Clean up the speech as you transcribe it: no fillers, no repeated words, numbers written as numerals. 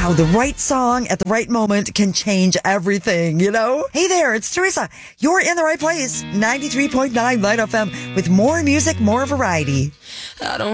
how the right song at the right moment can change everything, you know? Hey there, it's Teresa. You're in the right place. 93.9 Light FM with more music, more variety. I don't